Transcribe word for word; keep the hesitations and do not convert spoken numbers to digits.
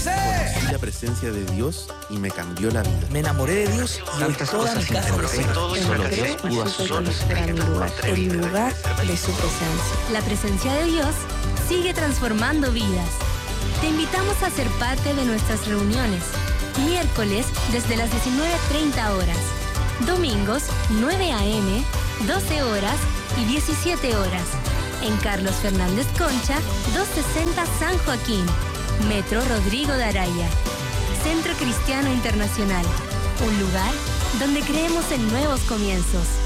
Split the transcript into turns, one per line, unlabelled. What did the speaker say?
dice?
Conocí la presencia de Dios y me cambió la vida.
Me enamoré de Dios y hoy toda mi casa lo sé.
Solo Dios pudo hacerlo.
Mi lugar, el lugar de su presencia.
La presencia de Dios sigue transformando vidas. Te invitamos a ser parte de nuestras reuniones. Miércoles desde las diecinueve treinta horas. Domingos nueve a eme, doce horas y diecisiete horas. En Carlos Fernández Concha, doscientos sesenta San Joaquín. Metro Rodrigo de Araya. Centro Cristiano Internacional. Un lugar donde creemos en nuevos comienzos.